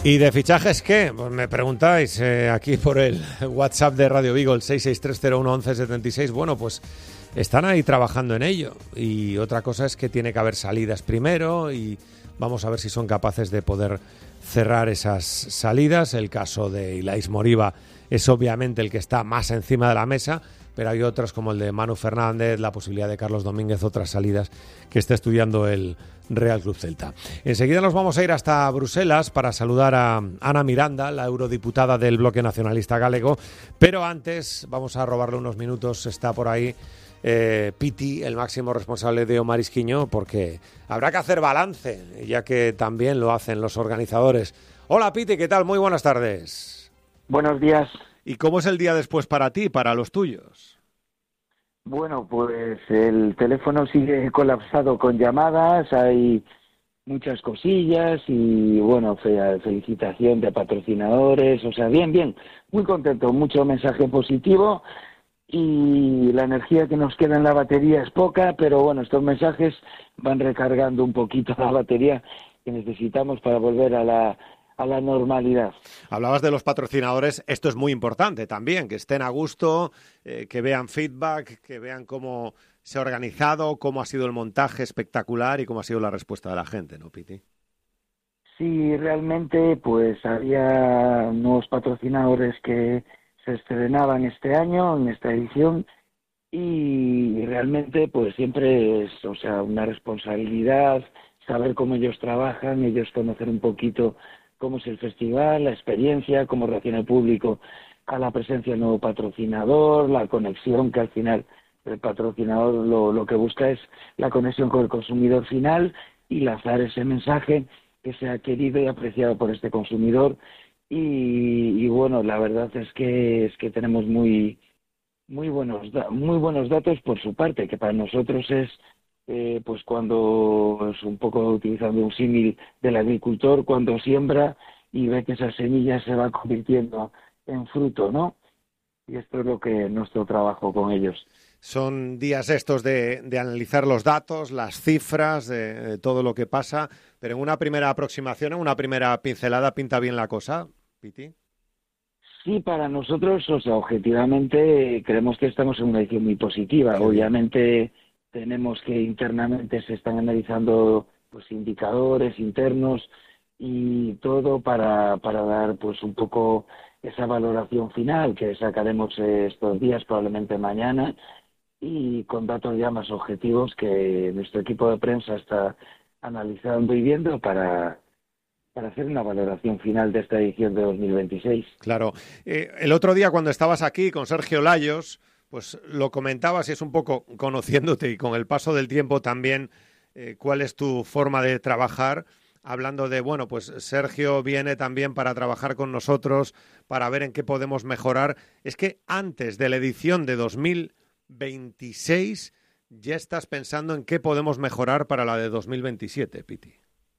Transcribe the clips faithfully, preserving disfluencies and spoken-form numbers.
¿Y de fichajes qué? Pues me preguntáis eh, aquí por el WhatsApp de Radio Vigo, el seis seis tres cero uno uno uno siete seis. Bueno, pues están ahí trabajando en ello. Y otra cosa es que tiene que haber salidas primero y vamos a ver si son capaces de poder cerrar esas salidas. El caso de Ilaix Moriba es obviamente el que está más encima de la mesa, pero hay otros como el de Manu Fernández, la posibilidad de Carlos Domínguez, otras salidas que está estudiando el Real Club Celta. Enseguida nos vamos a ir hasta Bruselas para saludar a Ana Miranda, la eurodiputada del Bloque Nacionalista Galego, pero antes vamos a robarle unos minutos, está por ahí eh, Piti, el máximo responsable de Omar Isquiño, porque habrá que hacer balance, ya que también lo hacen los organizadores. Hola Piti, ¿qué tal? Muy buenas tardes. Buenos días. ¿Y cómo es el día después para ti, para los tuyos? Bueno, pues el teléfono sigue colapsado con llamadas, hay muchas cosillas y, bueno, fe- felicitación de patrocinadores, o sea, bien, bien, muy contento, mucho mensaje positivo y la energía que nos queda en la batería es poca, pero bueno, estos mensajes van recargando un poquito la batería que necesitamos para volver a la a la normalidad. Hablabas de los patrocinadores, esto es muy importante también, que estén a gusto, eh, que vean feedback, que vean cómo se ha organizado, cómo ha sido el montaje espectacular y cómo ha sido la respuesta de la gente, ¿no, Piti? Sí, realmente pues había nuevos patrocinadores que se estrenaban este año, en esta edición, y realmente pues siempre es, o sea, una responsabilidad saber cómo ellos trabajan, ellos conocer un poquito cómo es el festival, la experiencia, cómo reacciona el público a la presencia del nuevo patrocinador, la conexión que al final el patrocinador lo, lo que busca es la conexión con el consumidor final y lanzar ese mensaje que se ha querido y apreciado por este consumidor y, y bueno, la verdad es que es que tenemos muy muy buenos muy buenos datos por su parte, que para nosotros es Eh, pues cuando es un poco utilizando un símil del agricultor, cuando siembra y ve que esa semilla se va convirtiendo en fruto, ¿no? Y esto es lo que es nuestro trabajo con ellos. Son días estos de, de analizar los datos, las cifras, de, de todo lo que pasa, pero en una primera aproximación, en una primera pincelada, ¿pinta bien la cosa, Piti? Sí, para nosotros, o sea, objetivamente creemos que estamos en una edición muy positiva. Qué Obviamente bien. tenemos que internamente se están analizando pues indicadores internos y todo para, para dar pues un poco esa valoración final que sacaremos eh, estos días, probablemente mañana, y con datos ya más objetivos que nuestro equipo de prensa está analizando y viendo para, para hacer una valoración final de esta edición de dos mil veintiséis. Claro. Eh, el otro día cuando estabas aquí con Sergio Layos, pues lo comentabas y es un poco conociéndote y con el paso del tiempo también eh, cuál es tu forma de trabajar, hablando de, bueno, pues Sergio viene también para trabajar con nosotros, para ver en qué podemos mejorar. Es que antes de la edición de dos mil veintiséis ya estás pensando en qué podemos mejorar para la de dos mil veintisiete, Piti.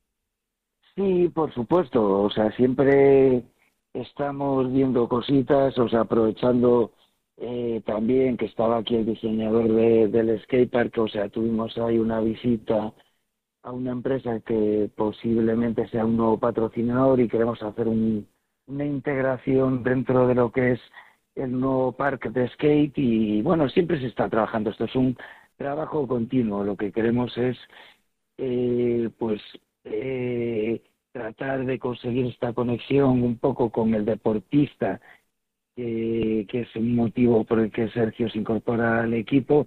Sí, por supuesto, o sea, siempre estamos viendo cositas, o sea, aprovechando eh, también que estaba aquí el diseñador de, del skatepark, o sea, tuvimos ahí una visita a una empresa que posiblemente sea un nuevo patrocinador y queremos hacer un, una integración dentro de lo que es el nuevo parque de skate y bueno, siempre se está trabajando, esto es un trabajo continuo, lo que queremos es eh, pues eh, tratar de conseguir esta conexión un poco con el deportista, eh, que es un motivo por el que Sergio se incorpora al equipo,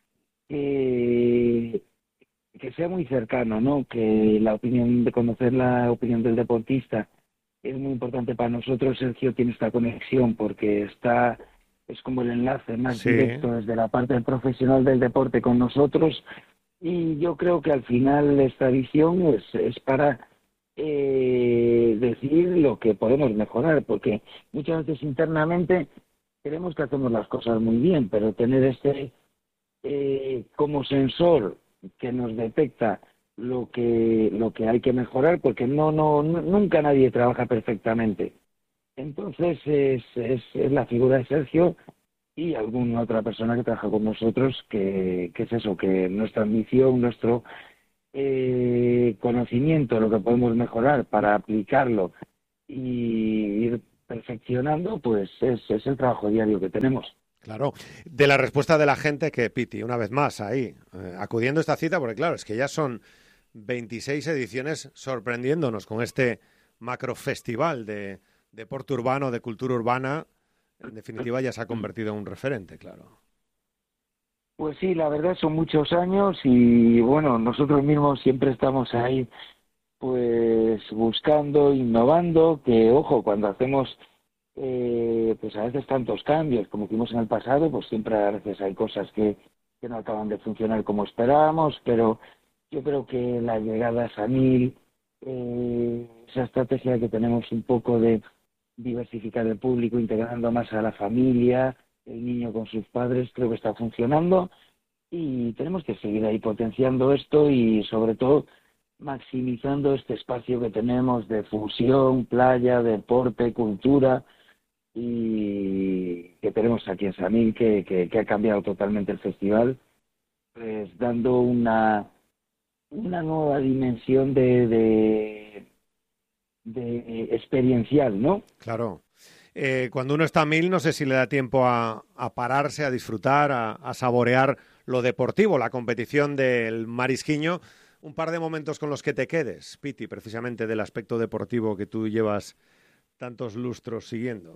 eh, que sea muy cercano, ¿no? Que la opinión de conocer la opinión del deportista es muy importante para nosotros. Sergio tiene esta conexión porque está es como el enlace más Sí. directo desde la parte profesional del deporte con nosotros y yo creo que al final esta visión es, es para eh, decir lo que podemos mejorar, porque muchas veces internamente creemos que hacemos las cosas muy bien, pero tener este eh, como sensor que nos detecta lo que lo que hay que mejorar, porque no no, no nunca nadie trabaja perfectamente. Entonces es, es, es la figura de Sergio y alguna otra persona que trabaja con nosotros, que, que es eso, que nuestra ambición, nuestro eh, conocimiento, lo que podemos mejorar para aplicarlo y ir perfeccionando, pues es, es el trabajo diario que tenemos. Claro, de la respuesta de la gente que, Piti, una vez más, ahí, eh, acudiendo a esta cita, porque claro, es que ya son veintiséis ediciones sorprendiéndonos con este macrofestival de deporte urbano, de cultura urbana, en definitiva ya se ha convertido en un referente, claro. Pues sí, la verdad son muchos años y bueno, nosotros mismos siempre estamos ahí pues buscando, innovando, que ojo, cuando hacemos eh, pues a veces tantos cambios como hicimos en el pasado, pues siempre a veces hay cosas que, que no acaban de funcionar como esperábamos, pero yo creo que la llegada a Samil, eh, esa estrategia que tenemos un poco de diversificar el público, integrando más a la familia, el niño con sus padres, creo que está funcionando y tenemos que seguir ahí potenciando esto y sobre todo maximizando este espacio que tenemos de fusión, playa, deporte, cultura y que tenemos aquí en Samil, que, que, que ha cambiado totalmente el festival, pues dando una, una nueva dimensión de, de, de experiencial, ¿no? Claro. Eh, cuando uno está a mil, no sé si le da tiempo a, a pararse, a disfrutar, a, a saborear lo deportivo, la competición del Marisquiño. Un par de momentos con los que te quedes, Piti, precisamente del aspecto deportivo que tú llevas tantos lustros siguiendo.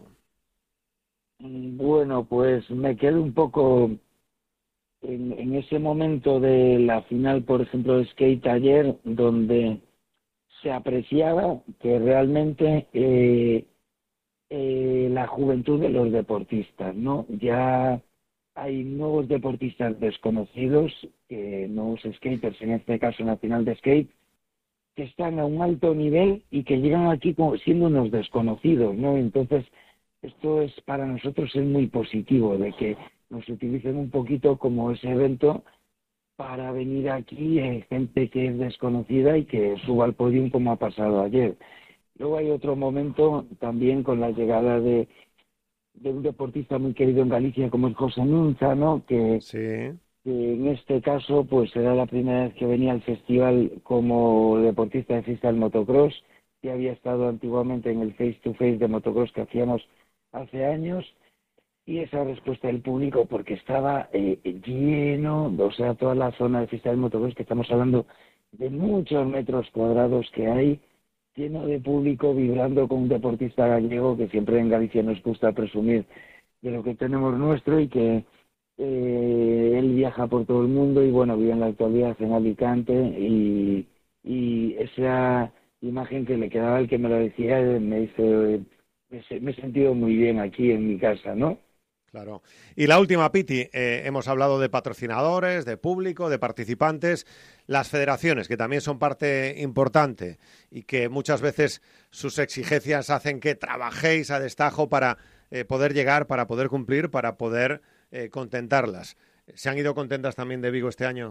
Bueno, pues me quedo un poco en, en ese momento de la final, por ejemplo, de skate ayer, donde se apreciaba que realmente eh, eh, la juventud de los deportistas, ¿no? Ya hay nuevos deportistas desconocidos, que nuevos skaters, en este caso en la final de skate, que están a un alto nivel y que llegan aquí como siendo unos desconocidos, ¿no? Entonces, esto es para nosotros es muy positivo, de que nos utilicen un poquito como ese evento para venir aquí eh, gente que es desconocida y que suba al podio como ha pasado ayer. Luego hay otro momento también con la llegada de, de un deportista muy querido en Galicia como es José Nunza, ¿no? Que, sí. que en este caso pues era la primera vez que venía al festival como deportista de freestyle motocross, que había estado antiguamente en el face to face de motocross que hacíamos hace años, y esa respuesta del público porque estaba eh, lleno, o sea, toda la zona de freestyle motocross, que estamos hablando de muchos metros cuadrados que hay, lleno de público vibrando con un deportista gallego, que siempre en Galicia nos gusta presumir de lo que tenemos nuestro, y que eh, él viaja por todo el mundo y bueno, vive en la actualidad en Alicante, y, y esa imagen que le quedaba, el que me lo decía, me dice, me, me he sentido muy bien aquí en mi casa, ¿no? Claro. Y la última, Piti, eh, hemos hablado de patrocinadores, de público, de participantes, las federaciones, que también son parte importante y que muchas veces sus exigencias hacen que trabajéis a destajo para eh, poder llegar, para poder cumplir, para poder eh, contentarlas. ¿Se han ido contentas también de Vigo este año?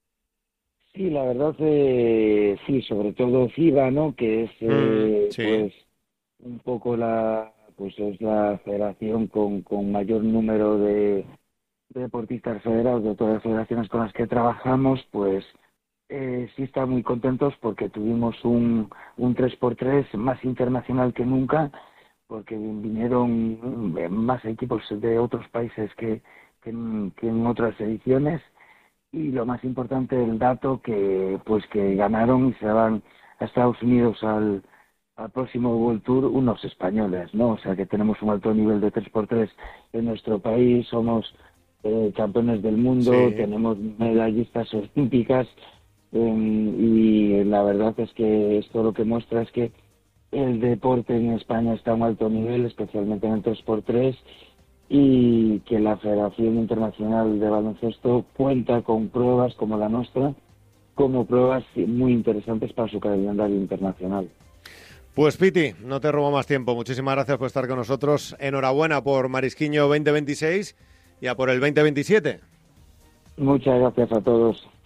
Sí, la verdad, eh, sí, sobre todo FIBA, ¿no? Que es, eh, mm, sí. pues, un poco la... pues es la federación con, con mayor número de, de deportistas federados de todas las federaciones con las que trabajamos, pues eh, sí están muy contentos porque tuvimos un, un tres por tres más internacional que nunca, porque vinieron más equipos de otros países que, que, en, que en otras ediciones, y lo más importante, el dato, que pues que ganaron y se van a Estados Unidos al al próximo World Tour unos españoles, ¿no? O sea que tenemos un alto nivel de tres por tres en nuestro país, somos eh, campeones del mundo, sí. Tenemos medallistas olímpicas, eh, y la verdad es que esto lo que muestra es que el deporte en España está a un alto nivel, especialmente en el tres por tres, y que la Federación Internacional de Baloncesto cuenta con pruebas como la nuestra, como pruebas muy interesantes para su calendario internacional. Pues Piti, no te robo más tiempo. Muchísimas gracias por estar con nosotros. Enhorabuena por Marisquiño veinte veintiséis y a por el veinte veintisiete. Muchas gracias a todos.